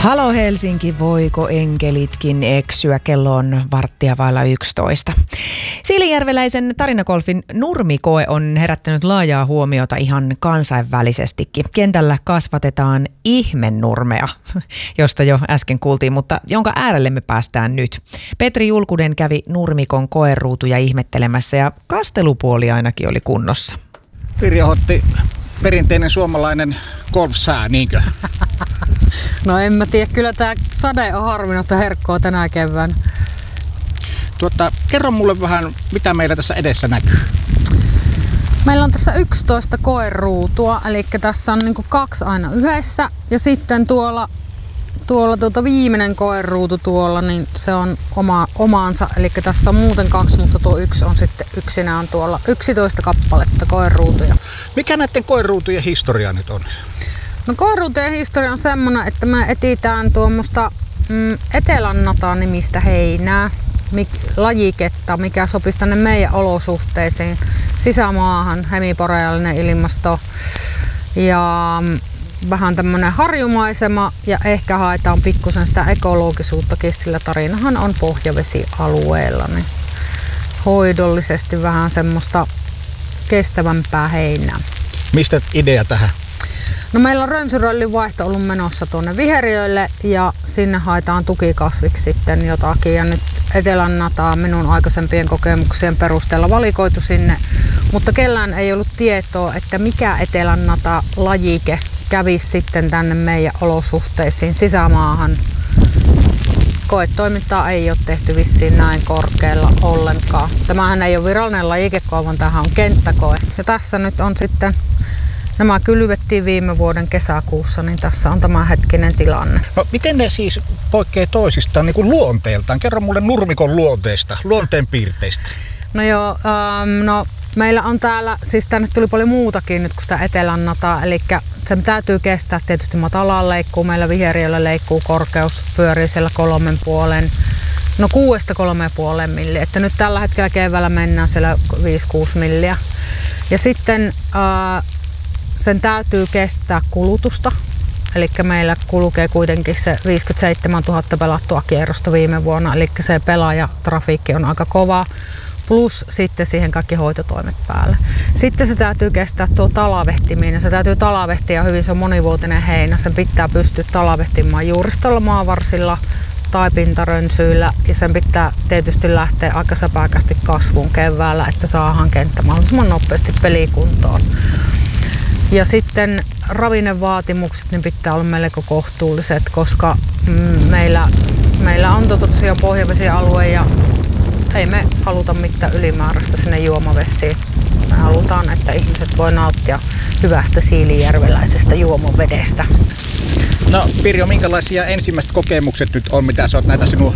Halo Helsinki, voiko enkelitkin eksyä? Kello on 11:15. Siilinjärveläisen tarinagolfin nurmikoe on herättänyt laajaa huomiota ihan kansainvälisestikin. Kentällä kasvatetaan ihmenurmea, josta jo äsken kuultiin, mutta jonka äärelle me päästään nyt. Petri Julkunen kävi nurmikon koeruutuja ihmettelemässä ja kastelupuoli ainakin oli kunnossa. Pirjo otti perinteinen suomalainen golfsää, niinkö? No en mä tiedä, kyllä tää sade on harvinaista herkkoa tänä keväänä. Kerro mulle vähän, mitä meillä tässä edessä näkyy. Meillä on tässä 11 koeruutua, eli tässä on niinku 2 aina yhdessä. Ja sitten tuolla viimeinen koeruutu tuolla, niin se on omaansa. Eli tässä on muuten 2, mutta tuo 1 on sitten yksinään tuolla. 11 kappaletta koeruutuja. Mikä näiden koeruutujen historia nyt on? No koeruutujen historia on semmoinen, että me etsitään tuommoista etelännataa-nimistä heinää, lajiketta, mikä sopisi tänne meidän olosuhteisiin, sisämaahan, hemiboreaalinen ilmasto ja vähän tämmöinen harjumaisema ja ehkä haetaan pikkusen sitä ekologisuuttakin, sillä tarinahan on pohjavesialueella, niin hoidollisesti vähän semmoista kestävämpää heinää. Mistä idea tähän? No meillä on rönsyrollin vaihto ollut menossa tuonne viheriöille ja sinne haetaan tukikasviksi sitten jotakin. Ja nyt etelännataa minun aikaisempien kokemuksien perusteella valikoitu sinne, mutta kellään ei ollut tietoa, että mikä etelännata lajike kävisi sitten tänne meidän olosuhteisiin sisämaahan. Koetoimintaa ei ole tehty vissiin näin korkealla ollenkaan. Tämähän ei ole virallinen lajikekoe, vaan tämähän on kenttäkoe. Ja tässä nyt on sitten, nämä kylvettiin viime vuoden kesäkuussa, niin tässä on tämä hetkinen tilanne. No miten ne siis poikkeaa toisistaan niin kuin luonteeltaan? Kerro mulle nurmikon luonteesta, luonteen piirteistä. No joo, meillä on täällä, siis tänne tuli paljon muutakin nyt kuin sitä etelännataa, eli se täytyy kestää tietysti matalaan leikkuu, meillä viheriöllä leikkuu korkeus pyörii siellä 3,5, no 6-3,5 milliä, että nyt tällä hetkellä keväällä mennään siellä 5-6 milliä. Ja sitten sen täytyy kestää kulutusta, eli meillä kulkee kuitenkin se 57 000 pelattua kierrosta viime vuonna, eli se pelaajatrafiikki on aika kova. Plus sitten siihen kaikki hoitotoimet päälle. Sitten se täytyy kestää tuo talavehtiminen. Se täytyy talavehtiä hyvin, se on monivuotinen heinä. Sen pitää pystyä talavehtimaan juuristolla, maavarsilla tai pintarönsyillä. Ja sen pitää tietysti lähteä aika säpäkästi kasvuun keväällä, että saadaan kenttä mahdollisimman nopeasti pelikuntoon. Ja sitten ravinnevaatimukset niin pitää olla melko kohtuulliset, koska meillä on tosiaan pohjavesialue ja ei me haluta mitään ylimääräistä sinne juomavesiin. Me halutaan, että ihmiset voi nauttia hyvästä siilinjärveläisestä juomavedestä. No Pirjo, minkälaisia ensimmäiset kokemukset nyt on, mitä sä oot näitä sinun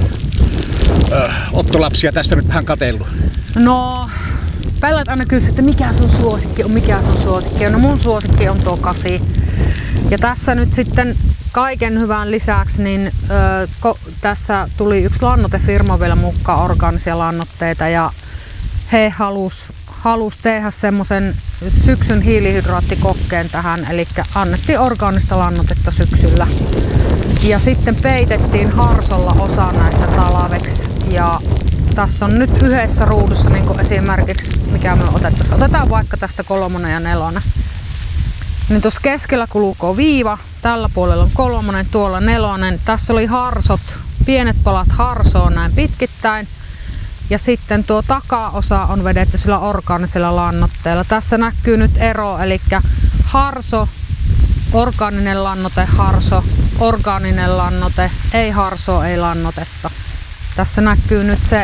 ottolapsia tässä nyt vähän katsellut? No, pelät aina kysyy, että mikä sun suosikki on, No mun suosikki on tuo 8. Ja tässä nyt sitten kaiken hyvän lisäksi, niin tässä tuli yksi lannoitefirma vielä mukaan, orgaanisia lannoitteita, ja he halus tehdä semmoisen syksyn hiilihydraattikokkeen tähän, eli annettiin orgaanista lannoitetta syksyllä. Ja sitten peitettiin harsolla osa näistä talaveksi, ja tässä on nyt yhdessä ruudussa niin kuin esimerkiksi, mikä me otetaan vaikka tästä 3 ja 4. Niin tuossa keskellä kulkee viiva, tällä puolella on 3, tuolla 4. Tässä oli harsot, pienet palat harsoa näin pitkittäin. Ja sitten tuo takaosa on vedetty sillä orgaanisella lannoitteella. Tässä näkyy nyt ero, eli harso, orgaaninen lannoite, harso, orgaaninen lannoite, ei harsoa, ei lannotetta. Tässä näkyy nyt se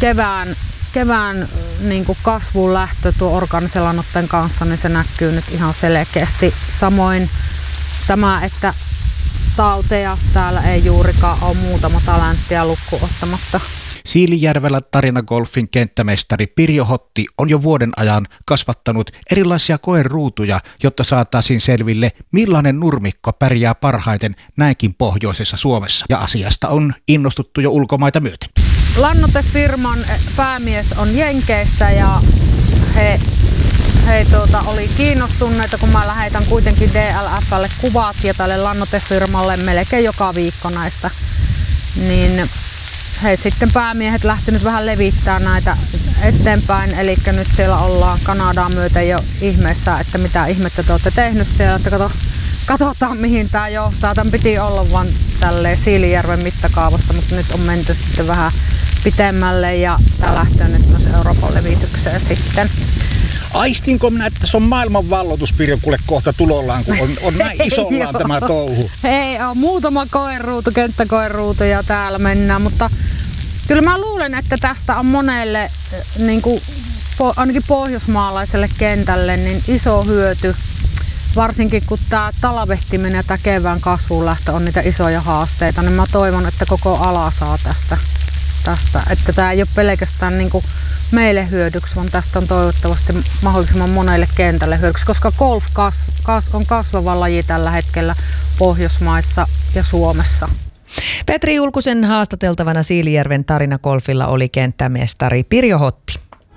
kevään niin kuin kasvuun lähtö tuo orgaanisen lannoitteen kanssa, niin se näkyy nyt ihan selkeästi. Samoin tämä, että tauteja täällä ei juurikaan ole, muutama talenttia lukkuun ottamatta. Siilinjärvellä tarinagolfin kenttämestari Pirjo Hotti on jo vuoden ajan kasvattanut erilaisia koeruutuja, jotta saataisiin selville, millainen nurmikko pärjää parhaiten näinkin pohjoisessa Suomessa. Ja asiasta on innostuttu jo ulkomaita myöten. Lannoitefirman päämies on Jenkeissä ja he he oli kiinnostuneita, kun mä lähetän kuitenkin DLF:lle kuvat ja tälle lannoitefirmalle melkein joka viikko näistä. Niin he sitten päämiehet lähtenyt vähän levittämään näitä eteenpäin, eli nyt siellä ollaan Kanadaa myöten jo ihmeessä, että mitä ihmettä te olette tehnyt siellä, että katsotaan mihin tää johtaa. Tämän piti olla vaan tälleen Siilinjärven mittakaavassa, mutta nyt on menty sitten vähän pitemmälle ja tää lähtee nyt myös Euroopan levitykseen sitten. Aistinko minä, että se on maailman valloituspirjo kuule kohta tulollaan, kun on näin isollaan tämä touhu? Ei ole, muutama koeruutu, kenttäkoeruutu ja täällä mennään, mutta kyllä mä luulen, että tästä on monelle, niin kuin, ainakin pohjoismaalaiselle kentälle, niin iso hyöty. Varsinkin kun tämä talvehtiminen ja tämä kevään kasvuun lähtö on niitä isoja haasteita, niin mä toivon, että koko ala saa tästä. Että tämä ei ole pelkästään niin kuin meille hyödyksi, vaan tästä on toivottavasti mahdollisimman monelle kentälle hyödyksi, koska golf on kasvava laji tällä hetkellä Pohjoismaissa ja Suomessa. Petri Julkusen haastateltavana Siilinjärven Tarinagolfilla oli kenttämestari Pirjo Hotti.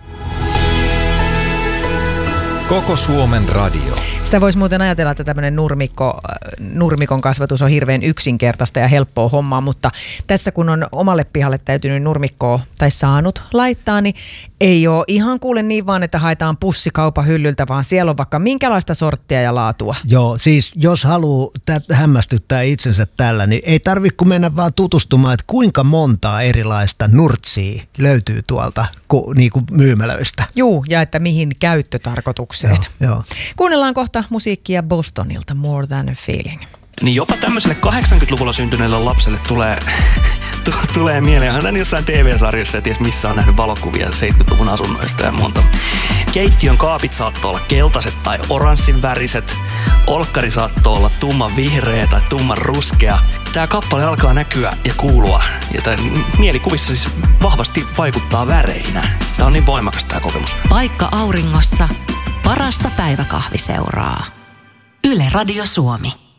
Koko Suomen radio. Sitä voisi muuten ajatella, että tämmöinen nurmikon kasvatus on hirveän yksinkertaista ja helppoa hommaa, mutta tässä kun on omalle pihalle täytynyt nurmikkoa tai saanut laittaa, niin ei ole ihan kuule niin vaan, että haetaan pussikaupan hyllyltä, vaan siellä on vaikka minkälaista sorttia ja laatua. Joo, siis jos haluaa hämmästyttää itsensä tällä, niin ei tarvitse kun mennä vaan tutustumaan, että kuinka montaa erilaista nurtsia löytyy tuolta niin kuin myymälöistä. Juu, ja että mihin käyttötarkoitukseen. Joo. Kuunnellaan kohta musiikkia Bostonilta, More Than a Feeling. Niin jopa tämmöiselle 80-luvulla syntyneelle lapselle tulee mieleen. Hän on jossain TV-sarjassa ja ties missä on nähnyt valokuvia 70-luvun asunnoista ja muuta. Keittiön kaapit saattoi olla keltaiset tai oranssin väriset. Olkkari saattoi olla tumman vihreä tai tumman ruskea. Tää kappale alkaa näkyä ja kuulua. Ja tää mielikuvissa siis vahvasti vaikuttaa väreinä. Tää on niin voimakas tää kokemus. Paikka auringossa. Parasta päiväkahviseuraa. Yle Radio Suomi.